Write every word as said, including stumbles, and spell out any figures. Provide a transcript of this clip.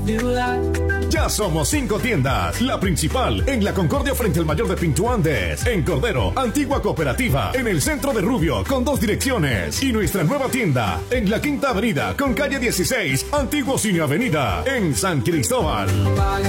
Ya somos cinco tiendas. La principal en La Concordia frente al Mayor de Pinto Andes. En Cordero, Antigua Cooperativa. En el centro de Rubio con dos direcciones. Y nuestra nueva tienda en la Quinta Avenida con calle dieciséis, Antiguo Cine Avenida. En San Cristóbal.